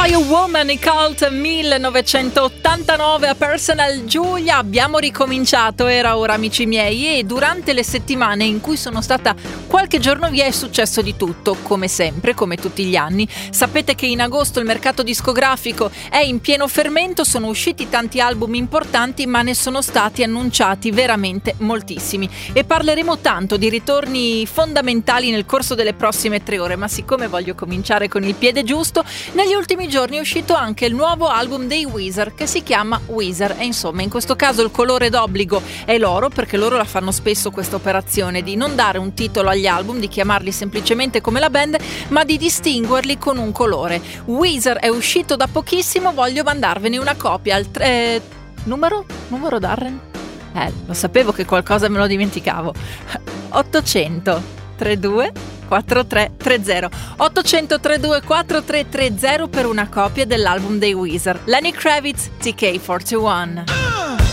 Firewoman, i Cult 1989 a Personal Giulia. Abbiamo ricominciato, era ora amici miei, e durante le settimane in cui sono stata qualche giorno via è successo di tutto, come sempre, come tutti gli anni. Sapete che in agosto il mercato discografico è in pieno fermento, sono usciti tanti album importanti, ma ne sono stati annunciati veramente moltissimi e parleremo tanto di ritorni fondamentali nel corso delle prossime 3 ore, ma siccome voglio cominciare con il piede giusto, negli ultimi giorni è uscito anche il nuovo album dei Weezer che si chiama Weezer e insomma in questo caso il colore d'obbligo è l'oro, perché loro la fanno spesso questa operazione di non dare un titolo agli album, di chiamarli semplicemente come la band, ma di distinguerli con un colore. Weezer è uscito da pochissimo, voglio mandarvene una copia al numero Darren? Lo sapevo che qualcosa me lo dimenticavo. 800 32 4330 800 32 4330 per una copia dell'album dei Weezer. Lenny Kravitz, TK41.